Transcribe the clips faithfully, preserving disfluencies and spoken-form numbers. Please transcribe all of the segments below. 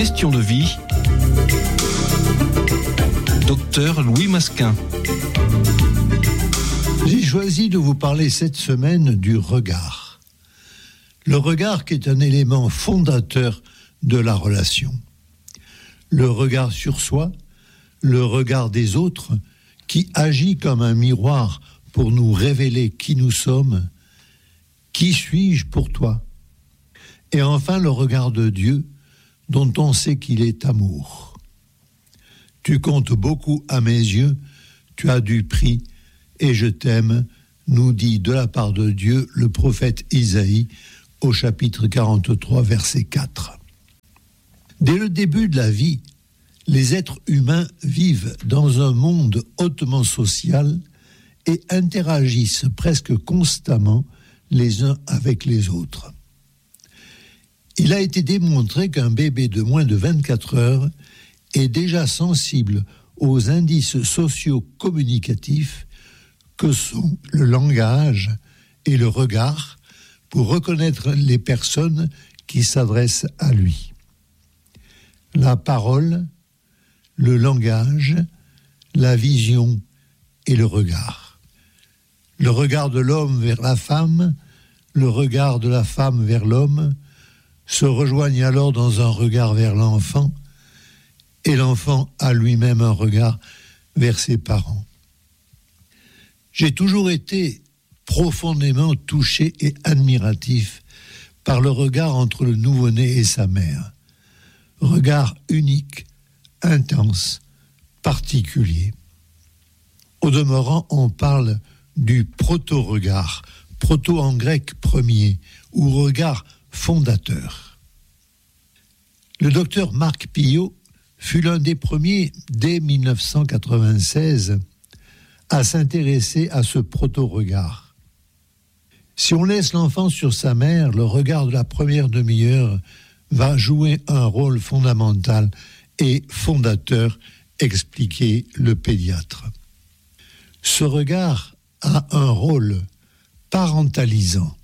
Question de vie. Docteur Louis Masquin. J'ai choisi de vous parler cette semaine du regard. Le regard qui est un élément fondateur de la relation. Le regard sur soi, le regard des autres, qui agit comme un miroir pour nous révéler qui nous sommes. Qui suis-je pour toi ? Et enfin le regard de Dieu, dont on sait qu'il est amour. Tu comptes beaucoup à mes yeux, tu as du prix, et je t'aime, nous dit de la part de Dieu le prophète Isaïe au chapitre quarante-trois, verset quatre. Dès le début de la vie, les êtres humains vivent dans un monde hautement social et interagissent presque constamment les uns avec les autres. Il a été démontré qu'un bébé de moins de vingt-quatre heures est déjà sensible aux indices socio-communicatifs que sont le langage et le regard pour reconnaître les personnes qui s'adressent à lui. La parole, le langage, la vision et le regard. Le regard de l'homme vers la femme, le regard de la femme vers l'homme, se rejoignent alors dans un regard vers l'enfant, et l'enfant a lui-même un regard vers ses parents. J'ai toujours été profondément touché et admiratif par le regard entre le nouveau-né et sa mère. Regard unique, intense, particulier. Au demeurant, on parle du proto-regard, proto en grec premier, ou regard fondateur. Le docteur Marc Pillot fut l'un des premiers, dès dix-neuf cent quatre-vingt-seize, à s'intéresser à ce proto-regard. Si on laisse l'enfant sur sa mère, le regard de la première demi-heure va jouer un rôle fondamental et fondateur, expliquait le pédiatre. Ce regard a un rôle parentalisant.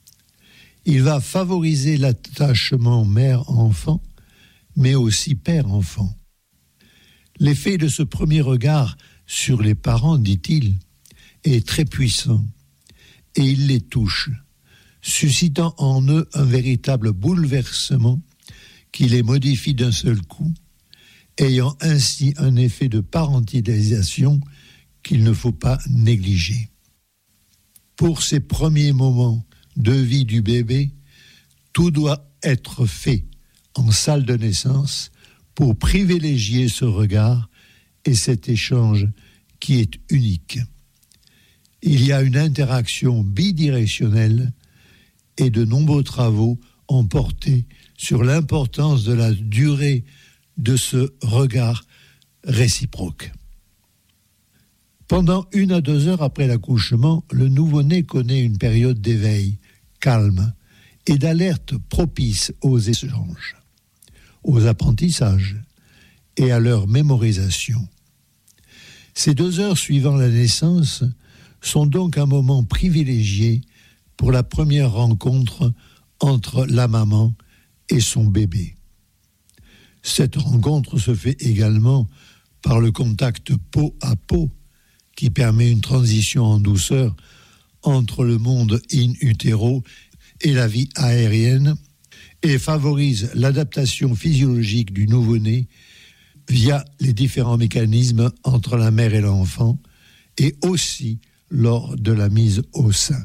Il va favoriser l'attachement mère-enfant, mais aussi père-enfant. L'effet de ce premier regard sur les parents, dit-il, est très puissant, et il les touche, suscitant en eux un véritable bouleversement qui les modifie d'un seul coup, ayant ainsi un effet de parentalisation qu'il ne faut pas négliger. Pour ces premiers moments de vie du bébé, tout doit être fait en salle de naissance pour privilégier ce regard et cet échange qui est unique. Il y a une interaction bidirectionnelle et de nombreux travaux ont porté sur l'importance de la durée de ce regard réciproque. Pendant une à deux heures après l'accouchement, le nouveau-né connaît une période d'éveil, calme, et d'alerte propice aux échanges, aux apprentissages et à leur mémorisation. Ces deux heures suivant la naissance sont donc un moment privilégié pour la première rencontre entre la maman et son bébé. Cette rencontre se fait également par le contact peau à peau qui permet une transition en douceur entre le monde in utero et la vie aérienne et favorise l'adaptation physiologique du nouveau-né via les différents mécanismes entre la mère et l'enfant et aussi lors de la mise au sein.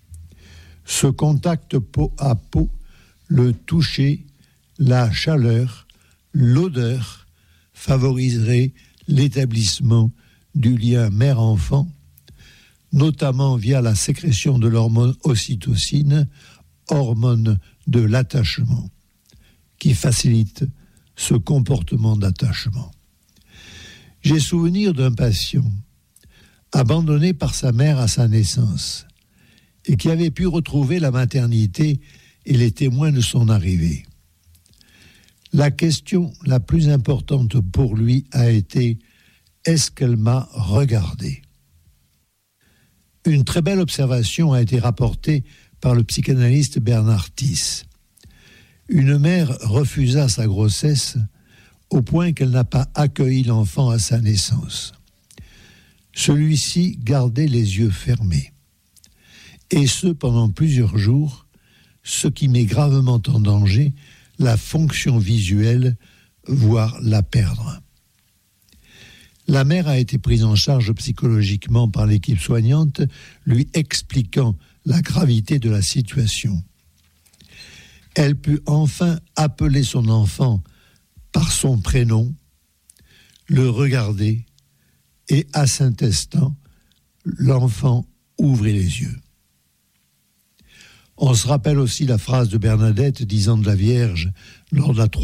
Ce contact peau à peau, le toucher, la chaleur, l'odeur favoriserait l'établissement du lien mère-enfant, notamment via la sécrétion de l'hormone ocytocine, hormone de l'attachement, qui facilite ce comportement d'attachement. J'ai souvenir d'un patient abandonné par sa mère à sa naissance et qui avait pu retrouver la maternité et les témoins de son arrivée. La question la plus importante pour lui a été « Est-ce qu'elle m'a regardé ?» Une très belle observation a été rapportée par le psychanalyste Bernard Tiss. Une mère refusa sa grossesse au point qu'elle n'a pas accueilli l'enfant à sa naissance. Celui-ci gardait les yeux fermés, et ce pendant plusieurs jours, ce qui met gravement en danger la fonction visuelle, voire la perdre. La mère a été prise en charge psychologiquement par l'équipe soignante, lui expliquant la gravité de la situation. Elle put enfin appeler son enfant par son prénom, le regarder, et à cet instant, l'enfant ouvrit les yeux. On se rappelle aussi la phrase de Bernadette disant de la Vierge lors de la